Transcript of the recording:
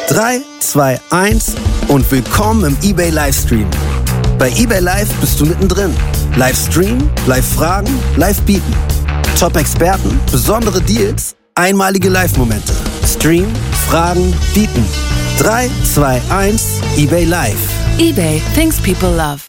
3, 2, 1 und willkommen im eBay Livestream. Bei eBay Live bist du mittendrin. Live streamen, live fragen, live bieten. Top-Experten, besondere Deals, einmalige Live-Momente. Stream, fragen, bieten. 3, 2, 1, eBay Live. eBay, things people love.